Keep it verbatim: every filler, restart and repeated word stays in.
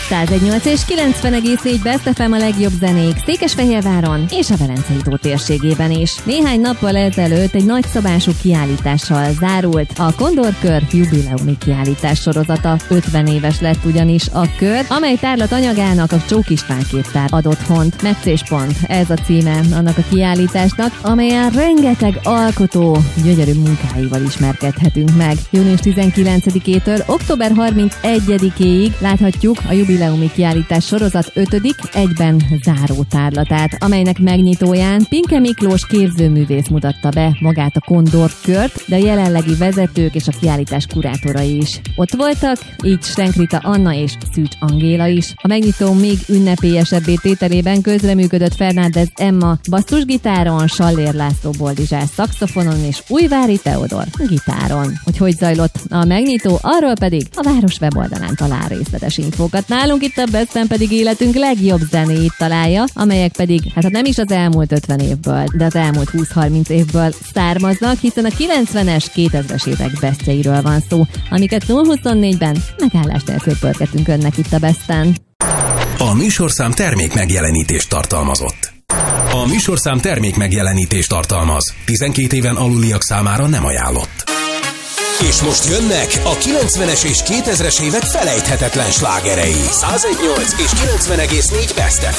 száz nyolc és kilencven egész négy Best ef em a legjobb zenék Székesfehérváron és a Velencei tó térségében is. Néhány nappal ezelőtt egy nagyszabású kiállítással zárult a Kondor-kör jubileumi kiállítás sorozata. ötven éves lett ugyanis a kör, amely tárlat anyagának a Csók István képtár ad otthont. Meccéspont, ez a címe annak a kiállításnak, amelyen rengeteg alkotó gyönyörű munkáival ismerkedhetünk meg. június tizenkilencedikétől október harmincegyedikéig láthatjuk a jubileumi kiállítás sorozat ötödik egyben záró tárlatát, amelynek megnyitóján Pinke Miklós képzőművész mutatta be magát a Kondor-kört, de a jelenlegi vezetők és a kiállítás kurátorai is ott voltak, így Strenkrita Anna és Szűcs Angéla is. A megnyitó még ünnepélyesebbé tételében közreműködött Fernández Emma basszusgitáron, Sallér László boldizsás szaxofonon és Újvári Teodor gitáron. Hogy hogy zajlott a megnyitó, arról pedig a város weboldalán talál részletes infókat. Nálunk itt a Besten pedig életünk legjobb zenéit találja, amelyek pedig, hát nem is az elmúlt ötven évből, de az elmúlt húsz-harminc évből származnak, hiszen a kilencvenes, kétezres évek bestjeiről van szó, amiket nulla huszonnégyben megállás nélkül pörgetünk önnek itt a Besten. A műsorszám termék megjelenítést tartalmazott. A műsorszám termék megjelenítést tartalmaz. tizenkét éven aluliak számára nem ajánlott. És most jönnek a kilencvenes és kétezres évek felejthetetlen slágerei. száz nyolc és kilencven egész négy Best ef em.